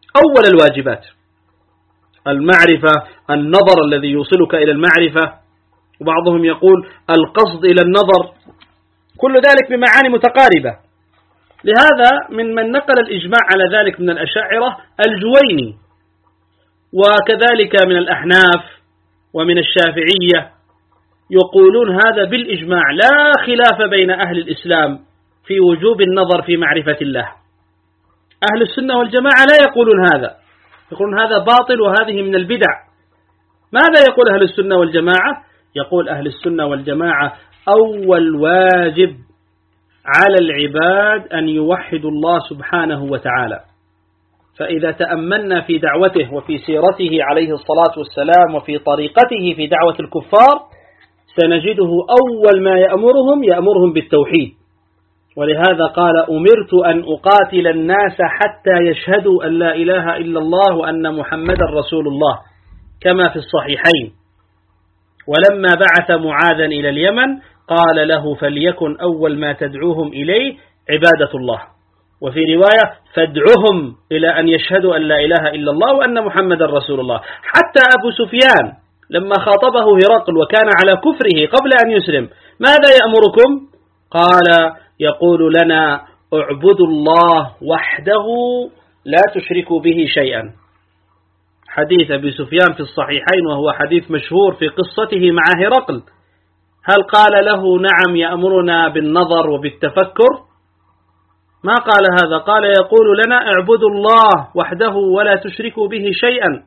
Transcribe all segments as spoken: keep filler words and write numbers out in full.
أول الواجبات المعرفة، النظر الذي يوصلك إلى المعرفة، وبعضهم يقول القصد إلى النظر، كل ذلك بمعاني متقاربة. لهذا من من نقل الإجماع على ذلك من الأشاعرة الجويني، وكذلك من الأحناف ومن الشافعية، يقولون هذا بالإجماع لا خلاف بين أهل الإسلام في وجوب النظر في معرفة الله. أهل السنة والجماعة لا يقولون هذا، يقولون هذا باطل وهذه من البدع. ماذا يقول أهل السنة والجماعة؟ يقول أهل السنة والجماعة أول واجب على العباد أن يوحدوا الله سبحانه وتعالى. فإذا تأملنا في دعوته وفي سيرته عليه الصلاة والسلام وفي طريقته في دعوة الكفار سنجده أول ما يأمرهم يأمرهم بالتوحيد. ولهذا قال أمرت أن أقاتل الناس حتى يشهدوا أن لا إله إلا الله وأن محمدا رسول الله كما في الصحيحين. ولما بعث معاذا إلى اليمن قال له فليكن أول ما تدعوهم إليه عبادة الله، وفي رواية فادعهم إلى أن يشهدوا أن لا إله إلا الله وأن محمدا رسول الله. حتى أبو سفيان لما خاطبه هرقل وكان على كفره قبل أن يسلم ماذا يأمركم؟ قال يقول لنا اعبدوا الله وحده لا تشركوا به شيئا. حديث أبي سفيان في الصحيحين وهو حديث مشهور في قصته مع هرقل. هل قال له نعم يأمرنا بالنظر وبالتفكر؟ ما قال هذا، قال يقول لنا اعبدوا الله وحده ولا تشركوا به شيئا.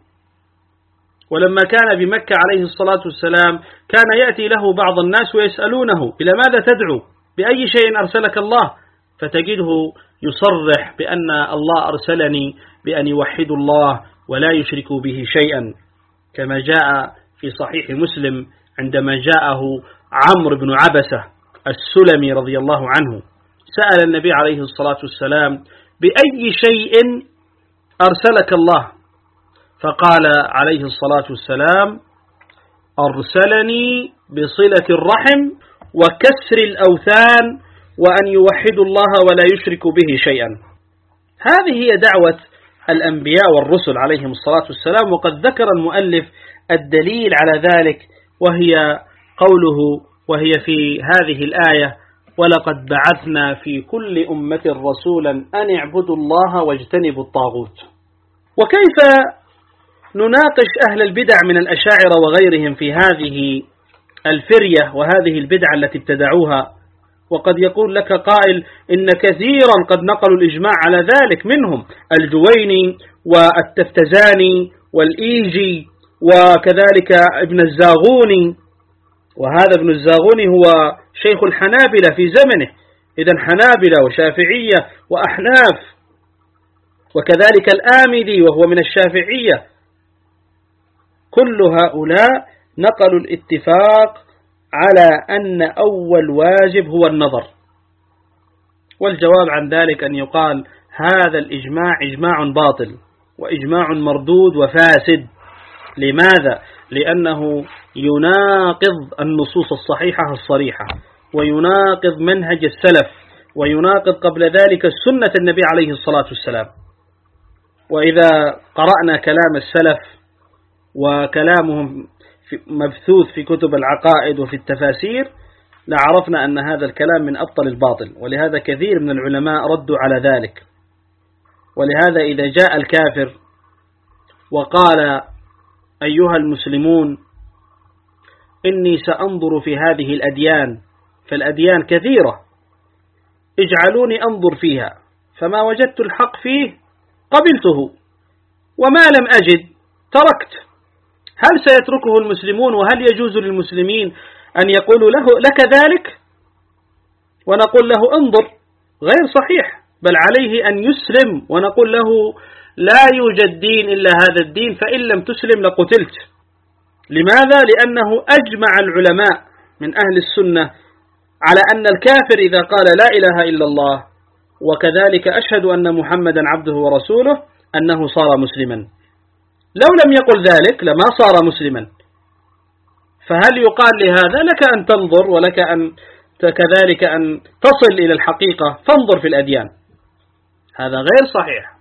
ولما كان بمكة عليه الصلاة والسلام كان يأتي له بعض الناس ويسألونه إلى ماذا تدعو؟ بأي شيء أرسلك الله؟ فتجده يصرح بأن الله أرسلني بأن يوحدوا الله ولا يشركوا به شيئا، كما جاء في صحيح مسلم عندما جاءه عمرو بن عبسة السلمي رضي الله عنه سأل النبي عليه الصلاة والسلام بأي شيء أرسلك الله؟ فقال عليه الصلاة والسلام أرسلني بصلة الرحم وكسر الأوثان وأن يوحدوا الله ولا يشركوا به شيئا. هذه هي دعوة الأنبياء والرسل عليهم الصلاة والسلام. وقد ذكر المؤلف الدليل على ذلك وهي قوله وهي في هذه الآية ولقد بعثنا في كل أمة رسولا أن اعبدوا الله واجتنبوا الطاغوت. وكيف نناقش أهل البدع من الأشاعرة وغيرهم في هذه الفرية وهذه البدعة التي ابتدعوها؟ وقد يقول لك قائل إن كثيرا قد نقلوا الإجماع على ذلك، منهم الجويني والتفتزاني والإيجي وكذلك ابن الزاغوني، وهذا ابن الزاغوني هو شيخ الحنابلة في زمنه، إذن حنابلة وشافعية وأحناف، وكذلك الآمدي وهو من الشافعية. كل هؤلاء نقلوا الاتفاق على أن أول واجب هو النظر. والجواب عن ذلك أن يقال هذا الإجماع إجماع باطل وإجماع مردود وفاسد. لماذا؟ لأنه يناقض النصوص الصحيحة الصريحة، ويناقض منهج السلف، ويناقض قبل ذلك السنة النبي عليه الصلاة والسلام. وإذا قرأنا كلام السلف وكلامهم مبثوث في كتب العقائد وفي التفاسير لعرفنا أن هذا الكلام من أبطل الباطل. ولهذا كثير من العلماء ردوا على ذلك. ولهذا إذا جاء الكافر وقال أيها المسلمون إني سأنظر في هذه الأديان، فالأديان كثيرة، اجعلوني أنظر فيها، فما وجدت الحق فيه قبلته وما لم أجد تركت. هل سيتركه المسلمون؟ وهل يجوز للمسلمين أن يقولوا له لك ذلك ونقول له انظر؟ غير صحيح، بل عليه أن يسلم ونقول له لا يوجد دين إلا هذا الدين، فإن لم تسلم لقتلت. لماذا؟ لأنه أجمع العلماء من أهل السنة على أن الكافر إذا قال لا إله إلا الله وكذلك أشهد أن محمدا عبده ورسوله أنه صار مسلما. لو لم يقل ذلك لما صار مسلما. فهل يقال لهذا لك أن تنظر ولك أن كذلك أن تصل إلى الحقيقة فانظر في الأديان؟ هذا غير صحيح.